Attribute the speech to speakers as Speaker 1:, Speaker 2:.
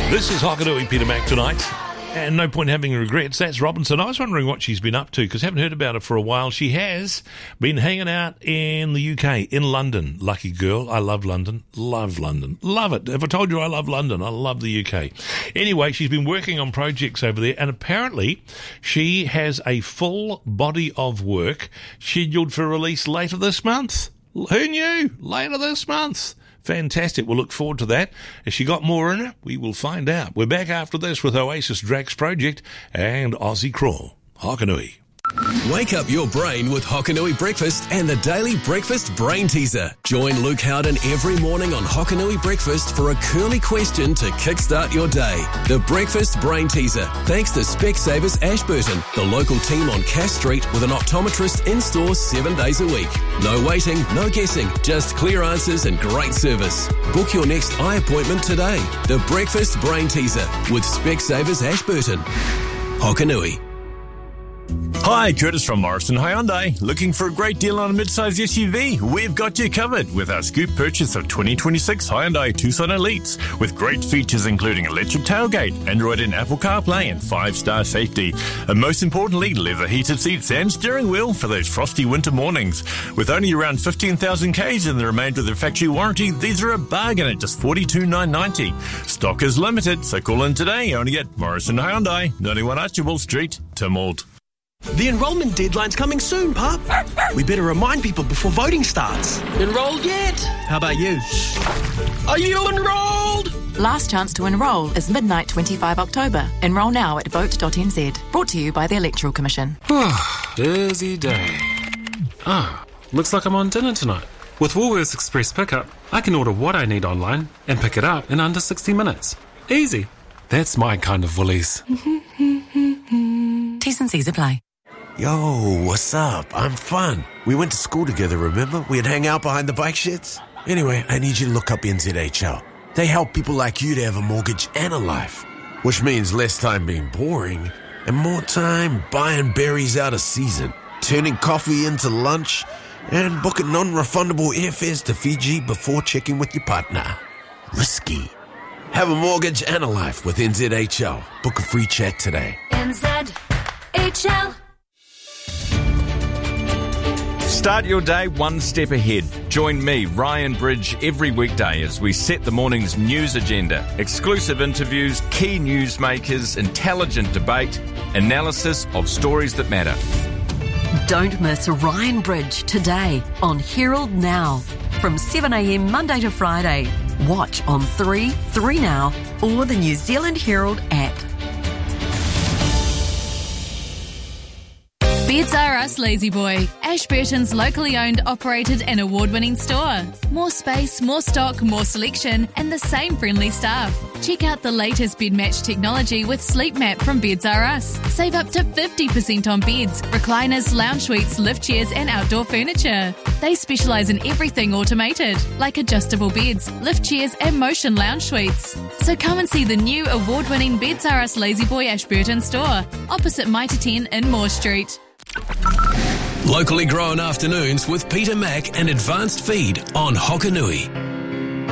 Speaker 1: This is Hokanui, Peter Mac tonight. And no point having regrets. That's Robinson. I was wondering what she's been up to because I haven't heard about her for a while. She has been hanging out in the UK, in London. Lucky girl. I love London. Love London. Love it. If I told you I love London, I love the UK. Anyway, she's been working on projects over there and apparently she has a full body of work scheduled for release later this month. Who knew? Later this month. Fantastic. We'll look forward to that. Has she got more in her? We will find out. We're back after this with Oasis Drax Project and Aussie Crawl. Hokanui.
Speaker 2: Wake up your brain with Hokanui Breakfast and the Daily Breakfast Brain Teaser. Join Luke Howden every morning on Hokanui Breakfast for a curly question to kickstart your day. The Breakfast Brain Teaser, thanks to Specsavers Ashburton, the local team on Cass Street with an optometrist in-store 7 days a week. No waiting, no guessing, just clear answers and great service. Book your next eye appointment today. The Breakfast Brain Teaser with Specsavers Ashburton. Hokanui.
Speaker 3: Hi, Curtis from Morrison Hyundai. Looking for a great deal on a mid-size SUV? We've got you covered with our scoop purchase of 2026 Hyundai Tucson Elites with great features including electric tailgate, Android and Apple CarPlay and 5-star safety. And most importantly, leather heated seats and steering wheel for those frosty winter mornings. With only around 15,000 Ks and the remainder of their factory warranty, these are a bargain at just $42,990. Stock is limited, so call in today only at Morrison Hyundai, 91 Archibald Street, Tynwald.
Speaker 4: The enrolment deadline's coming soon, Pup. We better remind people before voting starts. Enrolled yet? How about you? Are you enrolled?
Speaker 5: Last chance to enrol is midnight 25 October. Enrol now at vote.nz. Brought to you by the Electoral Commission.
Speaker 6: Busy day. Looks like I'm on dinner tonight. With Woolworths Express Pickup, I can order what I need online and pick it up in under 60 minutes. Easy. That's my kind of Woolies.
Speaker 5: T's and C's apply.
Speaker 7: Yo, what's up? I'm Fun. We went to school together, remember? We'd hang out behind the bike sheds. Anyway, I need you to look up NZHL. They help people like you to have a mortgage and a life, which means less time being boring and more time buying berries out of season, turning coffee into lunch, and booking non-refundable airfares to Fiji before checking with your partner. Risky. Have a mortgage and a life with NZHL. Book a free chat today. NZHL.
Speaker 8: Start your day one step ahead. Join me, Ryan Bridge, every weekday as we set the morning's news agenda. Exclusive interviews, key newsmakers, intelligent debate, analysis of stories that matter.
Speaker 9: Don't miss Ryan Bridge today on Herald Now from 7 a.m. Monday to Friday. Watch on 3 Now, or the New Zealand Herald app.
Speaker 10: Beds R Us Lazy Boy, Ashburton's locally owned, operated and award-winning store. More space, more stock, more selection and the same friendly staff. Check out the latest bed match technology with Sleep Map from Beds R Us. Save up to 50% on beds, recliners, lounge suites, lift chairs and outdoor furniture. They specialise in everything automated, like adjustable beds, lift chairs and motion lounge suites. So come and see the new award-winning Beds R Us Lazy Boy Ashburton store, opposite Mitre 10 in Moore Street.
Speaker 2: Locally grown afternoons with Peter Mac and Advanced Feed on Hokanui.